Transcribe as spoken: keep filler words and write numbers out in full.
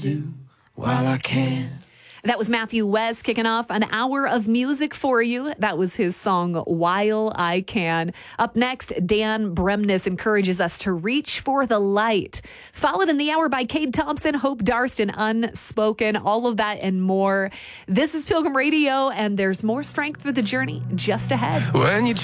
do while I can. That was Matthew West kicking off an hour of music for you. That was his song, While I Can. Up next, Dan Bremnes encourages us to reach for the light. Followed in the hour by Cade Thompson, Hope Darston, Unspoken, all of that and more. This is Pilgrim Radio, and there's more strength for the journey just ahead. When you